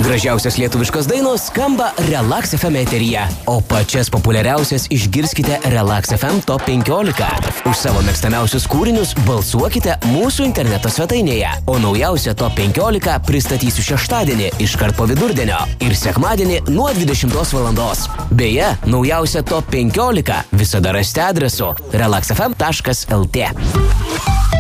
Gražiausios lietuviškos dainos skamba Relax FM eteryje, o pačias populiariausias išgirskite Relax FM Top 15. Už savo mėgstamiausius kūrinius balsuokite mūsų interneto svetainėje, o naujausią Top 15 pristatysiu šeštadienį iškart po vidurdienio ir sekmadienį nuo 20 valandos. Beje, naujausią Top 15 visada rasite adresu relaxfm.lt.